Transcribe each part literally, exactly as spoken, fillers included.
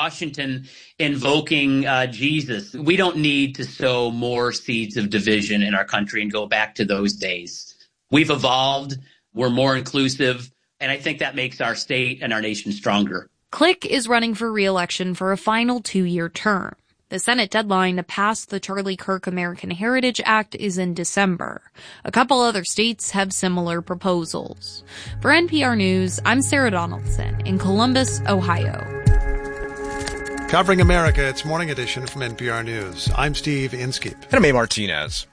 Washington invoking uh, Jesus. We don't need to sow more seeds of division in our country and go back to those days. We've evolved. We're more inclusive. And I think that makes our state and our nation stronger. Click is running for re-election for a final two-year term. The Senate deadline to pass the Charlie Kirk American Heritage Act is in December. A couple other states have similar proposals. For N P R News, I'm Sarah Donaldson in Columbus, Ohio. Covering America, it's Morning Edition from N P R News. I'm Steve Inskeep. And I'm A. Martinez.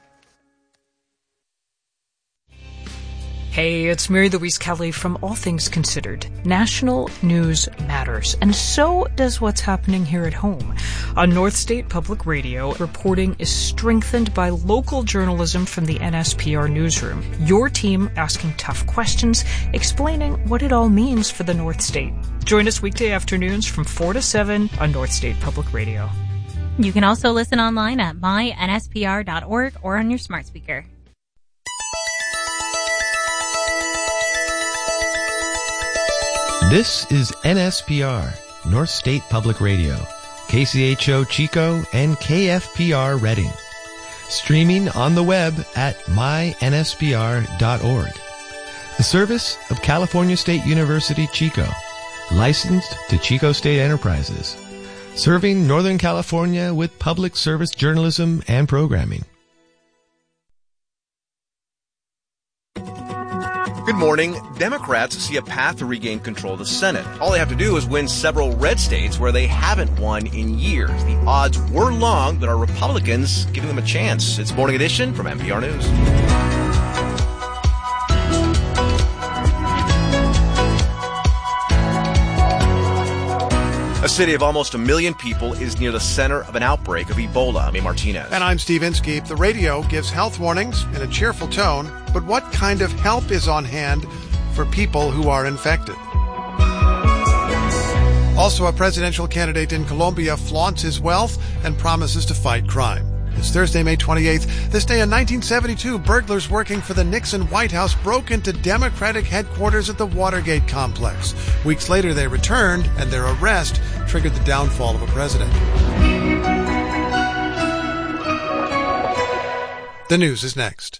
Hey, it's Mary Louise Kelly from All Things Considered. National news matters, and so does what's happening here at home. On North State Public Radio, reporting is strengthened by local journalism from the N S P R newsroom. Your team asking tough questions, explaining what it all means for the North State. Join us weekday afternoons from four to seven on North State Public Radio. You can also listen online at my N S P R dot org or on your smart speaker. This is N S P R, North State Public Radio, K C H O Chico, and K F P R Reading. Streaming on the web at my N S P R dot org. The service of California State University, Chico. Licensed to Chico State Enterprises. Serving Northern California with public service journalism and programming. Good morning. Democrats see a path to regain control of the Senate. All they have to do is win several red states where they haven't won in years. The odds were long, but are Republicans giving them a chance? It's Morning Edition from N P R News. A city of almost a million people is near the center of an outbreak of Ebola. I'm A. Martinez. And I'm Steve Inskeep. The radio gives health warnings in a cheerful tone, but what kind of help is on hand for people who are infected? Also, a presidential candidate in Colombia flaunts his wealth and promises to fight crime. It's Thursday, May twenty-eighth. This day in nineteen seventy-two, burglars working for the Nixon White House broke into Democratic headquarters at the Watergate complex. Weeks later, they returned, and their arrest triggered the downfall of a president. The news is next.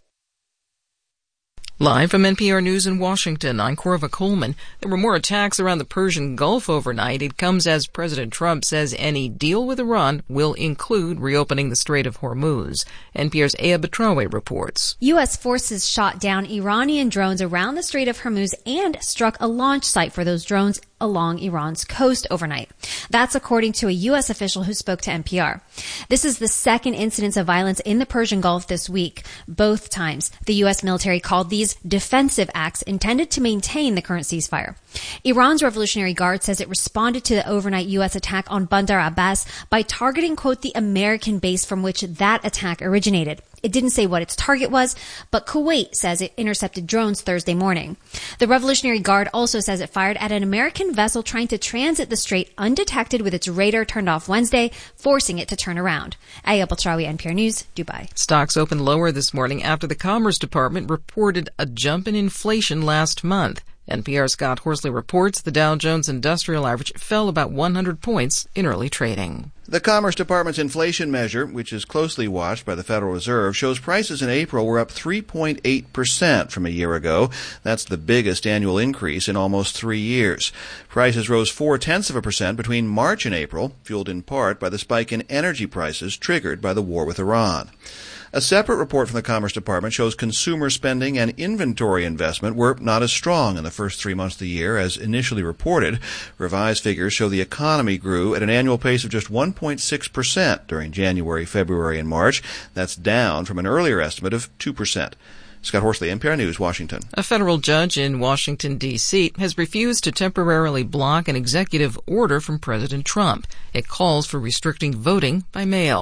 Live from N P R News in Washington, I'm Corva Coleman. There were more attacks around the Persian Gulf overnight. It comes as President Trump says any deal with Iran will include reopening the Strait of Hormuz. N P R's Aya Betrawe reports. U S forces shot down Iranian drones around the Strait of Hormuz and struck a launch site for those drones along Iran's coast overnight. That's according to a U S official who spoke to N P R. This is the second incidence of violence in the Persian Gulf this week. Both times, the U S military called these defensive acts intended to maintain the current ceasefire. Iran's Revolutionary Guard says it responded to the overnight U S attack on Bandar Abbas by targeting, quote, the American base from which that attack originated. It didn't say what its target was, but Kuwait says it intercepted drones Thursday morning. The Revolutionary Guard also says it fired at an American vessel trying to transit the strait undetected with its radar turned off Wednesday, forcing it to turn around. Aya Betrawe, N P R News, Dubai. Stocks opened lower this morning after the Commerce Department reported a jump in inflation last month. N P R's Scott Horsley reports the Dow Jones Industrial Average fell about one hundred points in early trading. The Commerce Department's inflation measure, which is closely watched by the Federal Reserve, shows prices in April were up three point eight percent from a year ago. That's the biggest annual increase in almost three years. Prices rose four-tenths of a percent between March and April, fueled in part by the spike in energy prices triggered by the war with Iran. A separate report from the Commerce Department shows consumer spending and inventory investment were not as strong in the first three months of the year as initially reported. Revised figures show the economy grew at an annual pace of just one point six percent during January, February, and March. That's down from an earlier estimate of two percent. Scott Horsley, N P R News, Washington. A federal judge in Washington, D C has refused to temporarily block an executive order from President Trump. It calls for restricting voting by mail.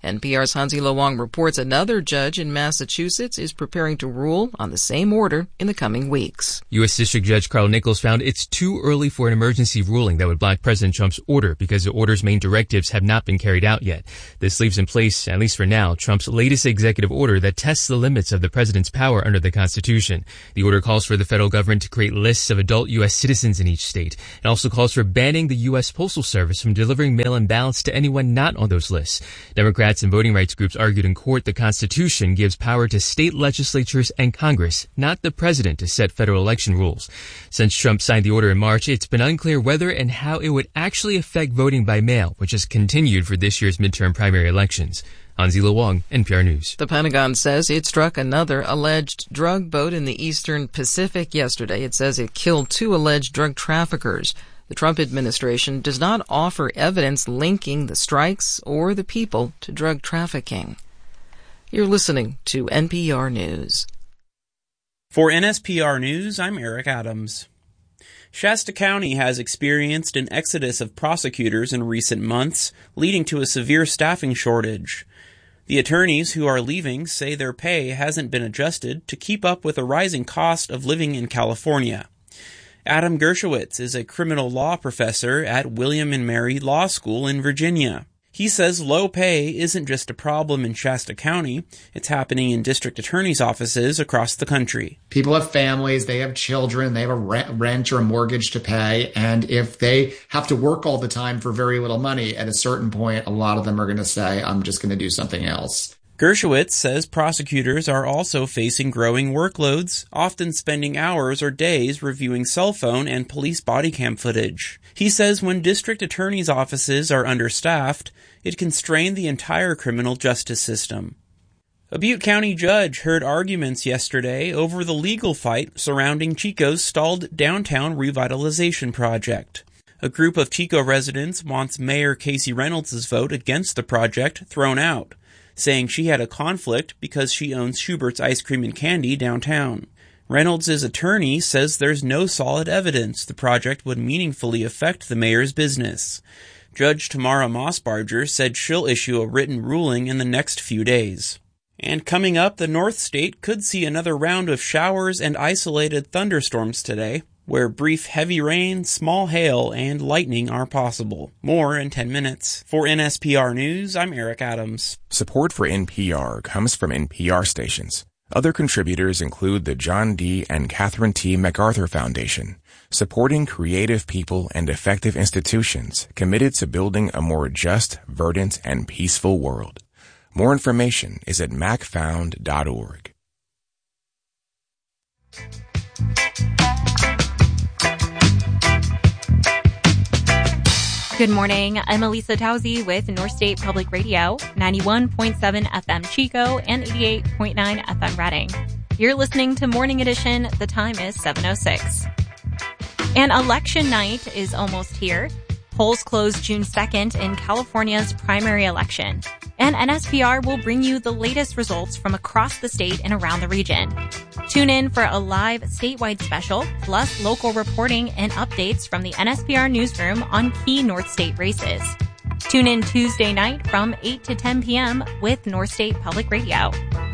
N P R's Hansi Lo Wang reports another judge in Massachusetts is preparing to rule on the same order in the coming weeks. U S. District Judge Carl Nichols found it's too early for an emergency ruling that would block President Trump's order because the order's main directives have not been carried out yet. This leaves in place, at least for now, Trump's latest executive order that tests the limits of the president's power under the Constitution. The order calls for the federal government to create lists of adult U S citizens in each state. It also calls for banning the U S. Postal Service from delivering mail-in ballots to anyone not on those lists. Democrats and voting rights groups argued in court the Constitution gives power to state legislatures and Congress, not the president, to set federal election rules. Since Trump signed the order in March, it's been unclear whether and how it would actually affect voting by mail, which has continued for this year's midterm primary elections. Hansi Lo Wang, N P R News. The Pentagon says it struck another alleged drug boat in the eastern Pacific yesterday. It says it killed two alleged drug traffickers. The Trump administration does not offer evidence linking the strikes or the people to drug trafficking. You're listening to N P R News. For N S P R News, I'm Eric Adams. Shasta County has experienced an exodus of prosecutors in recent months, leading to a severe staffing shortage. The attorneys who are leaving say their pay hasn't been adjusted to keep up with the rising cost of living in California. Adam Gershowitz is a criminal law professor at William and Mary Law School in Virginia. He says low pay isn't just a problem in Shasta County, it's happening in district attorneys' offices across the country. People have families, they have children, they have a rent or a mortgage to pay, and if they have to work all the time for very little money, at a certain point, a lot of them are going to say, I'm just going to do something else. Gershowitz says prosecutors are also facing growing workloads, often spending hours or days reviewing cell phone and police body cam footage. He says when district attorneys' offices are understaffed, it can strain the entire criminal justice system. A Butte County judge heard arguments yesterday over the legal fight surrounding Chico's stalled downtown revitalization project. A group of Chico residents wants Mayor Casey Reynolds' vote against the project thrown out, saying she had a conflict because she owns Schubert's Ice Cream and Candy downtown. Reynolds' attorney says there's no solid evidence the project would meaningfully affect the mayor's business. Judge Tamara Mossbarger said she'll issue a written ruling in the next few days. And coming up, the North State could see another round of showers and isolated thunderstorms today, where brief heavy rain, small hail, and lightning are possible. More in ten minutes. For N S P R News, I'm Eric Adams. Support for N P R comes from N P R stations. Other contributors include the John D. and Catherine T. MacArthur Foundation, supporting creative people and effective institutions committed to building a more just, verdant, and peaceful world. More information is at mac found dot org. Good morning. I'm Elisa Tauzi with North State Public Radio, ninety-one point seven F M Chico and eighty-eight point nine F M Reading. You're listening to Morning Edition. The time is seven oh six. And election night is almost here. Polls close June second in California's primary election. And N S P R will bring you the latest results from across the state and around the region. Tune in for a live statewide special, plus local reporting and updates from the N S P R newsroom on key North State races. Tune in Tuesday night from eight to ten p.m. with North State Public Radio.